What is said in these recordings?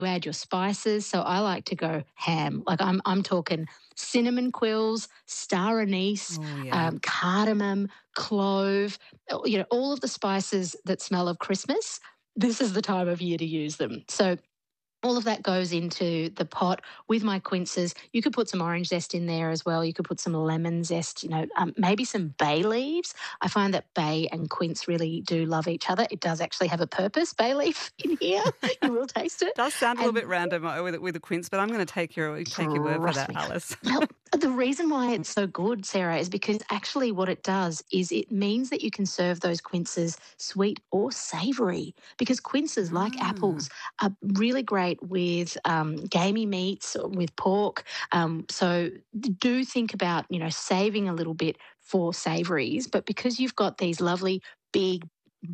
add your spices. So I like to go ham. Like I'm talking cinnamon quills, star anise, cardamom, clove, all of the spices that smell of Christmas. This is the time of year to use them. So all of that goes into the pot with my quinces. You could put some orange zest in there as well. You could put some lemon zest, maybe some bay leaves. I find that bay and quince really do love each other. It does actually have a purpose, bay leaf in here. You will taste it. It does sound a little bit random with the quince, but I'm going to take your word for that, Alice. Well, the reason why it's so good, Sarah, is because actually what it does is it means that you can serve those quinces sweet or savoury, because quinces, like apples, are really great with gamey meats or with pork. So do think about, saving a little bit for savouries. But because you've got these lovely, big,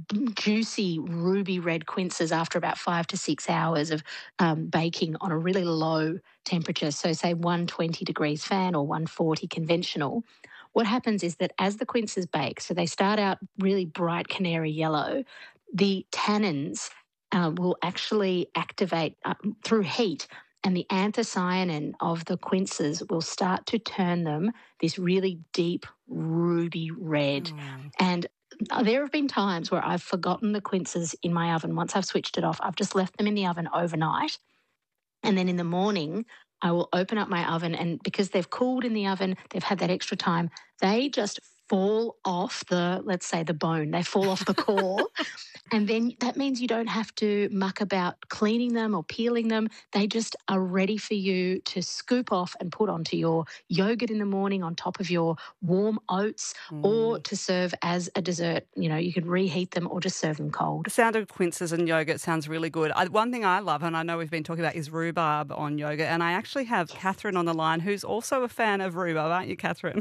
juicy ruby red quinces after about 5 to 6 hours of baking on a really low temperature, so say 120 degrees fan or 140 conventional, what happens is that as the quinces bake, so they start out really bright canary yellow, the tannins will actually activate through heat, and the anthocyanin of the quinces will start to turn them this really deep ruby red. And there have been times where I've forgotten the quinces in my oven. Once I've switched it off, I've just left them in the oven overnight. And then in the morning, I will open up my oven, and because they've cooled in the oven, they've had that extra time, they just fall off let's say the bone. They fall off the core. And then that means you don't have to muck about cleaning them or peeling them. They just are ready for you to scoop off and put onto your yogurt in the morning on top of your warm oats, or to serve as a dessert. You can reheat them or just serve them cold. The sound of quinces and yogurt sounds really good. One thing I love, and I know we've been talking about, is rhubarb on yogurt. And I actually have Catherine on the line, who's also a fan of rhubarb, aren't you, Catherine?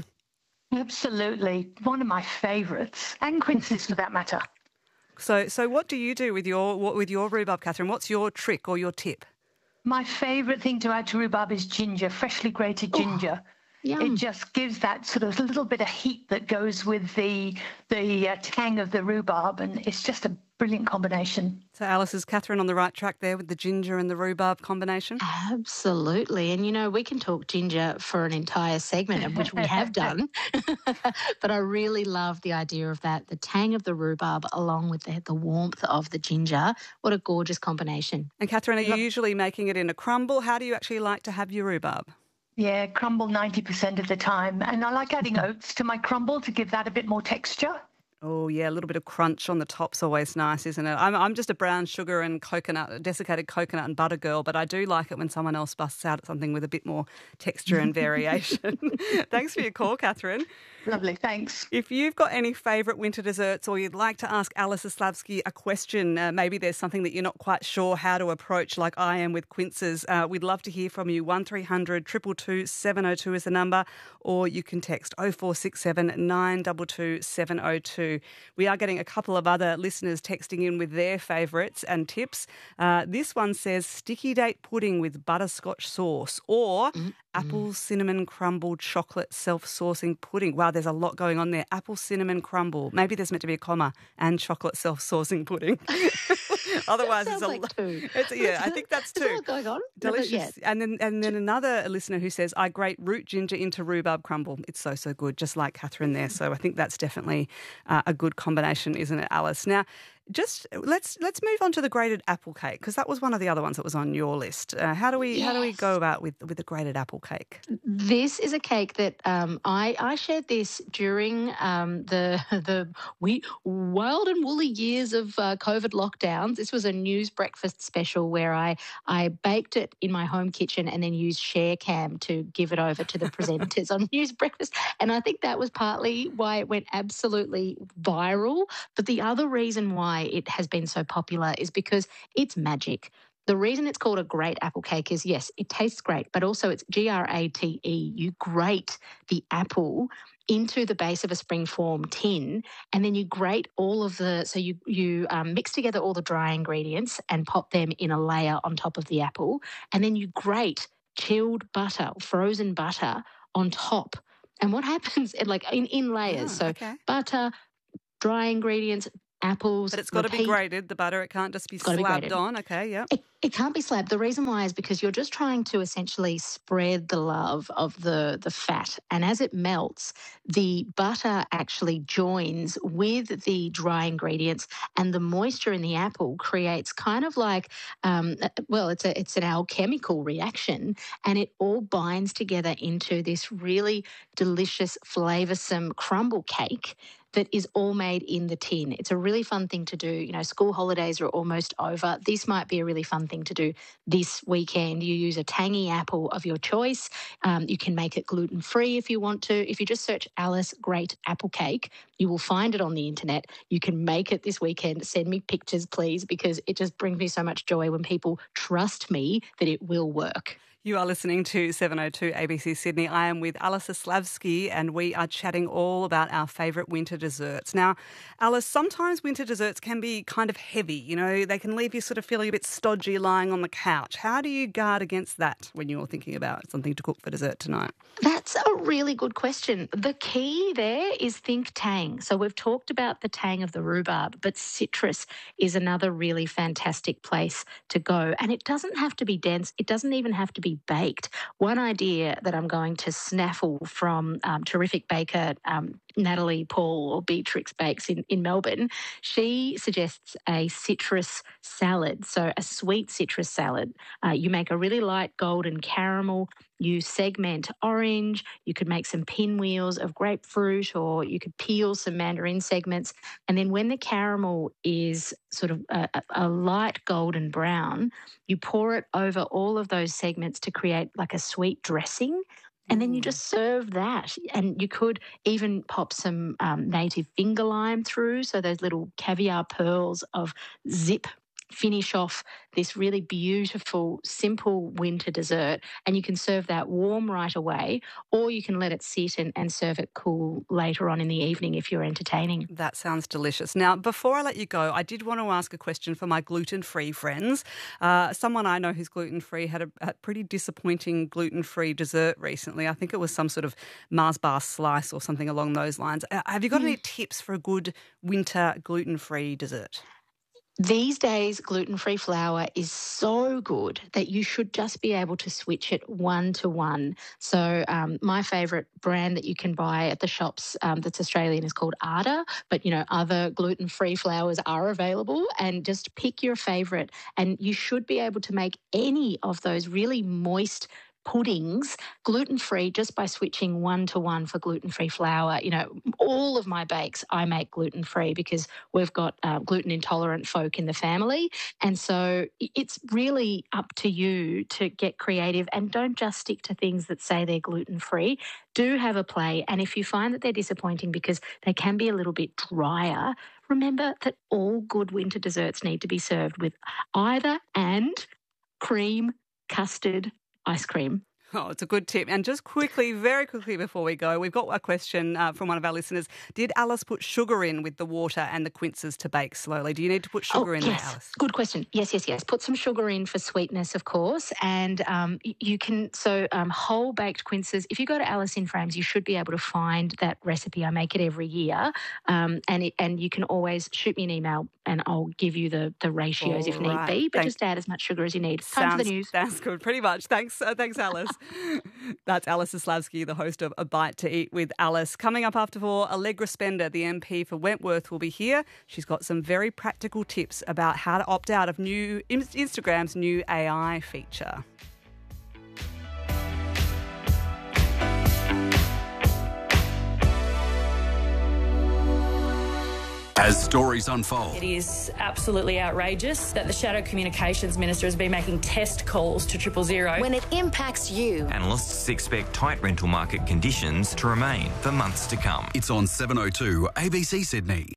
Absolutely. One of my favourites, and quinces for that matter. So what do you do with your rhubarb, Catherine? What's your trick or your tip? My favourite thing to add to rhubarb is ginger, freshly grated ginger. Yum. It just gives that sort of little bit of heat that goes with the tang of the rhubarb, and it's just a brilliant combination. So Alice, is Catherine on the right track there with the ginger and the rhubarb combination? Absolutely. And, we can talk ginger for an entire segment, which we have done. But I really love the idea of that, the tang of the rhubarb along with the warmth of the ginger. What a gorgeous combination. And Catherine, are you usually making it in a crumble? How do you actually like to have your rhubarb? Yeah, crumble 90% of the time. And I like adding oats to my crumble to give that a bit more texture. Oh, yeah, a little bit of crunch on the top's always nice, isn't it? I'm just a brown sugar and desiccated coconut and butter girl, but I do like it when someone else busts out something with a bit more texture and variation. Thanks for your call, Catherine. Lovely, thanks. If you've got any favourite winter desserts, or you'd like to ask Alice Zaslavsky a question, maybe there's something that you're not quite sure how to approach, like I am with quinces, we'd love to hear from you. 1300 222 702 is the number, or you can text 0467 922 702. We are getting a couple of other listeners texting in with their favourites and tips. This one says sticky date pudding with butterscotch sauce, or apple cinnamon crumble chocolate self-saucing pudding. Wow, there's a lot going on there. Apple cinnamon crumble. Maybe there's meant to be a comma, and chocolate self-saucing pudding. Otherwise, it's a lot. Two. Yeah, I think that's two. There's a lot going on. Delicious. Yeah. And then another listener who says, I grate root ginger into rhubarb crumble. It's so good, just like Catherine there. So I think that's definitely a good combination, isn't it, Alice? Now, just let's move on to the grated apple cake, because that was one of the other ones that was on your list. How do we go about with the grated apple cake? This is a cake that I shared this during the wild and woolly years of COVID lockdowns. This was a news breakfast special where I baked it in my home kitchen and then used ShareCam to give it over to the presenters on news breakfast. And I think that was partly why it went absolutely viral. But the other reason why it has been so popular is because it's magic. The reason it's called a great apple cake is, yes, it tastes great, but also it's grate. You grate the apple into the base of a springform tin, and then you grate all of so you mix together all the dry ingredients and pop them in a layer on top of the apple, and then you grate chilled butter, frozen butter on top. And what happens, in layers, butter, dry ingredients, apples. But it's got to be grated, the butter. It can't just be slapped on. Okay, yeah. It can't be slabbed. The reason why is because you're just trying to essentially spread the love of the fat. And as it melts, the butter actually joins with the dry ingredients, and the moisture in the apple creates kind of like, well, it's an alchemical reaction, and it all binds together into this really delicious, flavoursome crumble cake that is all made in the tin. It's a really fun thing to do. You know, school holidays are almost over. This might be a really fun thing to do this weekend. You use a tangy apple of your choice. You can make it gluten-free if you want to. If you just search Alice Great Apple Cake, you will find it on the internet. You can make it this weekend. Send me pictures, please, because it just brings me so much joy when people trust me that it will work. You are listening to 702 ABC Sydney. I am with Alice Slavsky and we are chatting all about our favourite winter desserts. Now, Alice, sometimes winter desserts can be kind of heavy. You know, they can leave you sort of feeling a bit stodgy lying on the couch. How do you guard against that when you're thinking about something to cook for dessert tonight? That's a really good question. The key there is think tang. So we've talked about the tang of the rhubarb, but citrus is another really fantastic place to go. And it doesn't have to be dense. It doesn't even have to be baked. One idea that I'm going to snaffle from terrific baker Natalie Paul or Beatrix Bakes in Melbourne, she suggests a citrus salad, so a sweet citrus salad. You make a really light golden caramel. You segment orange, you could make some pinwheels of grapefruit, or you could peel some mandarin segments. And then when the caramel is sort of a light golden brown, you pour it over all of those segments to create like a sweet dressing. And then you just serve that. And you could even pop some native finger lime through, so those little caviar pearls of zip finish off this really beautiful, simple winter dessert. And you can serve that warm right away, or you can let it sit and serve it cool later on in the evening if you're entertaining. That sounds delicious. Now, before I let you go, I did want to ask a question for my gluten-free friends. Someone I know who's gluten-free had a pretty disappointing gluten-free dessert recently. I think it was some sort of Mars bar slice or something along those lines. Have you got any tips for a good winter gluten-free dessert? These days, gluten-free flour is so good that you should just be able to switch it 1-to-1. So my favourite brand that you can buy at the shops that's Australian is called Arda, but, you know, other gluten-free flours are available, and just pick your favourite. And you should be able to make any of those really moist puddings gluten-free just by switching 1-to-1 for gluten-free flour. You know, all of my bakes I make gluten-free because we've got gluten intolerant folk in the family. And so it's really up to you to get creative, and don't just stick to things that say they're gluten-free. Do have a play. And if you find that they're disappointing because they can be a little bit drier, remember that all good winter desserts need to be served with either and cream, custard, ice cream. Oh, it's a good tip. And just quickly, very quickly before we go, we've got a question from one of our listeners. Did Alice put sugar in with the water and the quinces to bake slowly? Do you need to put sugar in there, Alice? Good question. Yes. Put some sugar in for sweetness, of course. And you can, whole baked quinces, if you go to Alice in Frames, you should be able to find that recipe. I make it every year. And you can always shoot me an email and I'll give you the ratios if need be. But just add as much sugar as you need. Time for the news. Sounds good. Pretty much. Thanks, Alice. That's Alice Slavsky, the host of A Bite to Eat with Alice. Coming up after 4, Allegra Spender, the MP for Wentworth, will be here. She's got some very practical tips about how to opt out of Instagram's new AI feature. As stories unfold. It is absolutely outrageous that the Shadow Communications Minister has been making test calls to 000. When it impacts you. Analysts expect tight rental market conditions to remain for months to come. It's on 702 ABC Sydney.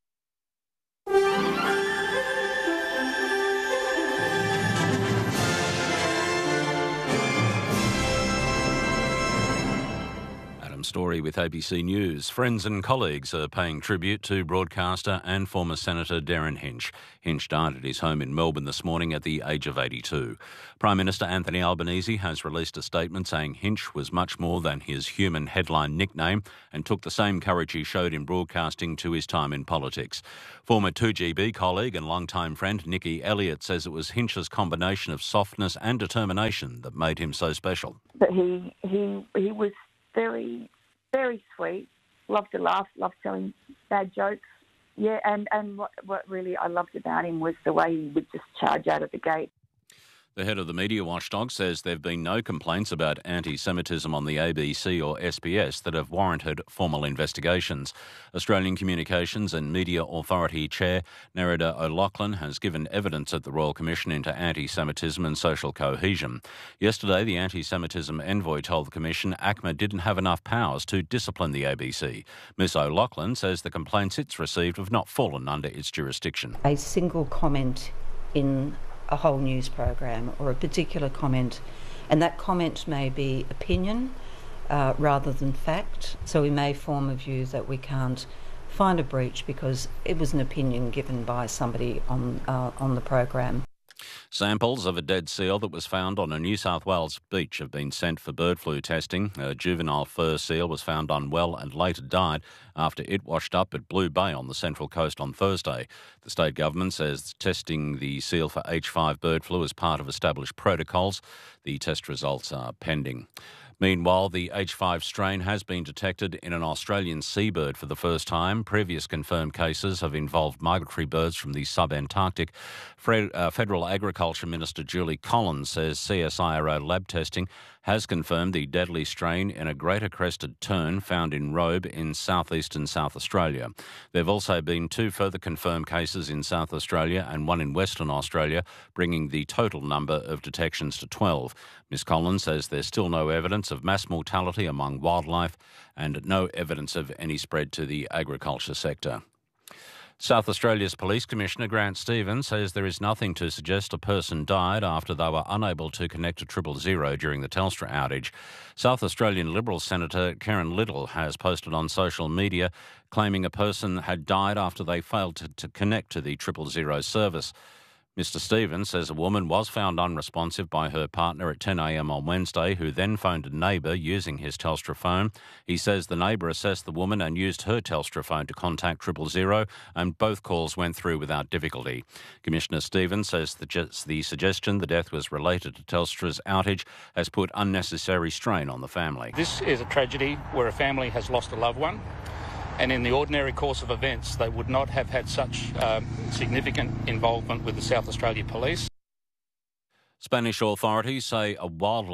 Story with ABC News. Friends and colleagues are paying tribute to broadcaster and former Senator Derryn Hinch. Hinch died at his home in Melbourne this morning at the age of 82. Prime Minister Anthony Albanese has released a statement saying Hinch was much more than his human headline nickname and took the same courage he showed in broadcasting to his time in politics. Former 2GB colleague and longtime friend Nikki Elliott says it was Hinch's combination of softness and determination that made him so special. But he was very, very sweet, loved to laugh, loved telling bad jokes. Yeah, and what really I loved about him was the way he would just charge out of the gate. The head of the media watchdog says there have been no complaints about anti-Semitism on the ABC or SBS that have warranted formal investigations. Australian Communications and Media Authority Chair Nerida O'Loughlin has given evidence at the Royal Commission into anti-Semitism and social cohesion. Yesterday, the anti-Semitism envoy told the Commission ACMA didn't have enough powers to discipline the ABC. Ms O'Loughlin says the complaints it's received have not fallen under its jurisdiction. A single comment in a whole news program or a particular comment, and that comment may be opinion rather than fact, so we may form a view that we can't find a breach because it was an opinion given by somebody on the program. Samples of a dead seal that was found on a New South Wales beach have been sent for bird flu testing. A juvenile fur seal was found unwell and later died after it washed up at Blue Bay on the Central Coast on Thursday. The state government says testing the seal for H5 bird flu is part of established protocols. The test results are pending. Meanwhile, the H5 strain has been detected in an Australian seabird for the first time. Previous confirmed cases have involved migratory birds from the sub-Antarctic. Federal Agriculture Minister Julie Collins says CSIRO lab testing has confirmed the deadly strain in a greater crested tern found in Robe in southeastern South Australia. There have also been 2 further confirmed cases in South Australia and 1 in Western Australia, bringing the total number of detections to 12. Ms Collins says there's still no evidence of mass mortality among wildlife and no evidence of any spread to the agriculture sector. South Australia's Police Commissioner Grant Stevens says there is nothing to suggest a person died after they were unable to connect to 000 during the Telstra outage. South Australian Liberal Senator Karen Little has posted on social media claiming a person had died after they failed to connect to the 000 service. Mr Stevens says a woman was found unresponsive by her partner at 10 a.m. on Wednesday, who then phoned a neighbour using his Telstra phone. He says the neighbour assessed the woman and used her Telstra phone to contact 000, and both calls went through without difficulty. Commissioner Stevens says the suggestion the death was related to Telstra's outage has put unnecessary strain on the family. This is a tragedy where a family has lost a loved one. And in the ordinary course of events, they would not have had such significant involvement with the South Australia Police. Spanish authorities say a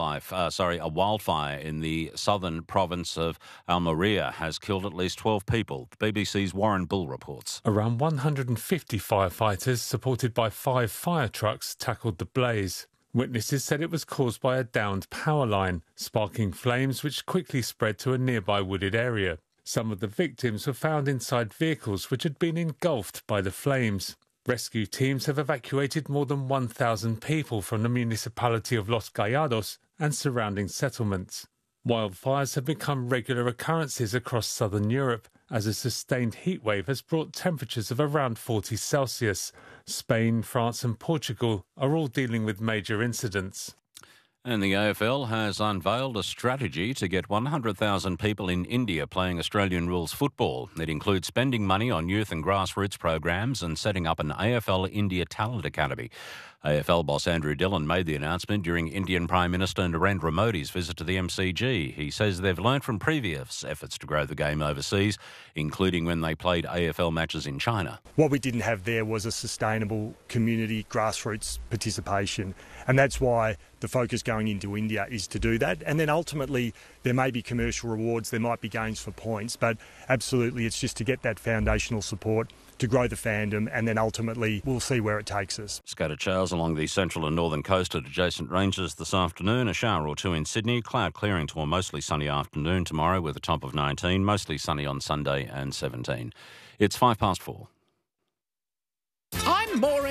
wildfire in the southern province of Almería has killed at least 12 people. The BBC's Warren Bull reports. Around 150 firefighters, supported by 5 fire trucks, tackled the blaze. Witnesses said it was caused by a downed power line, sparking flames which quickly spread to a nearby wooded area. Some of the victims were found inside vehicles which had been engulfed by the flames. Rescue teams have evacuated more than 1,000 people from the municipality of Los Gallados and surrounding settlements. Wildfires have become regular occurrences across southern Europe as a sustained heatwave has brought temperatures of around 40 Celsius. Spain, France and Portugal are all dealing with major incidents. And the AFL has unveiled a strategy to get 100,000 people in India playing Australian rules football. It includes spending money on youth and grassroots programs and setting up an AFL India Talent Academy. AFL boss Andrew Dillon made the announcement during Indian Prime Minister Narendra Modi's visit to the MCG. He says they've learned from previous efforts to grow the game overseas, including when they played AFL matches in China. What we didn't have there was a sustainable community grassroots participation, and that's why the focus going into India is to do that. And then ultimately there may be commercial rewards, there might be gains for points, but absolutely it's just to get that foundational support to grow the fandom, and then ultimately we'll see where it takes us. Scattered showers along the central and northern coast at adjacent ranges this afternoon. A shower or 2 in Sydney. Cloud clearing to a mostly sunny afternoon tomorrow with a top of 19. Mostly sunny on Sunday and 17. It's 4:05. I'm Maureen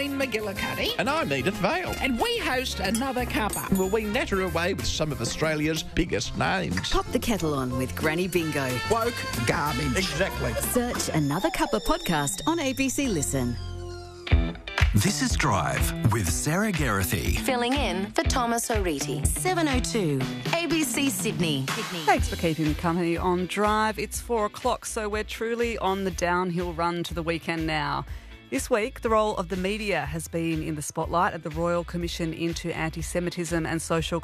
Jane McGillicuddy. And I'm Edith Vale. And we host Another Cuppa. Well, we natter away with some of Australia's biggest names. Pop the kettle on with Granny Bingo. Woke garbage. Exactly. Search Another Cuppa podcast on ABC Listen. This is Drive with Sarah Geraghty. Filling in for Thomas O'Reilly. 7:02 ABC Sydney. Thanks for keeping me company on Drive. It's 4 o'clock, so we're truly on the downhill run to the weekend now. This week, the role of the media has been in the spotlight at the Royal Commission into Anti-Semitism and Social